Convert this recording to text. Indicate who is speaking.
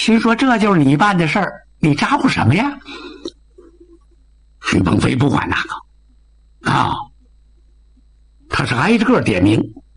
Speaker 1: 心说这就是你办的事儿，你咋呼什么呀？徐鹏飞不管那个啊，他是挨个点名，